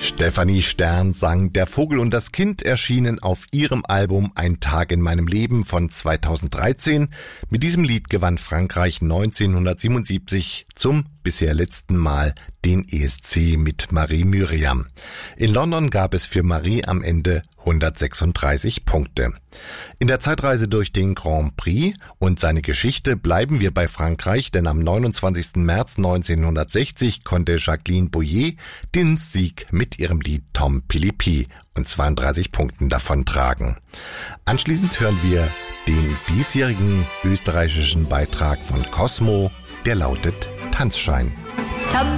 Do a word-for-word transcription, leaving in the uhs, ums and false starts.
Stefanie Stern sang Der Vogel und das Kind, erschienen auf ihrem Album Ein Tag in meinem Leben von zweitausenddreizehn. Mit diesem Lied gewann Frankreich neunzehnhundertsiebenundsiebzig zum bisher letzten Mal den E S C mit Marie Myriam. In London gab es für Marie am Ende hundertsechsunddreißig Punkte. In der Zeitreise durch den Grand Prix und seine Geschichte bleiben wir bei Frankreich, denn am neunundzwanzigsten März neunzehnhundertsechzig konnte Jacqueline Bouillet den Sieg mit ihrem Lied Tom Philippi und zweiunddreißig Punkten davontragen. Anschließend hören wir den diesjährigen österreichischen Beitrag von Cosmo, der lautet Tanzschein. Tom